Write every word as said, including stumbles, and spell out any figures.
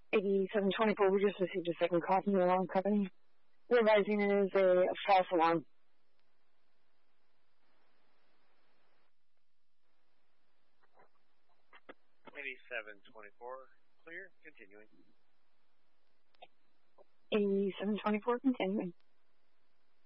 eighty-seven twenty-four, we just received a second call from the alarm company. We're advising it is a false alarm. eighty-seven twenty-four, clear, continuing. eighty-seven twenty-four, continuing.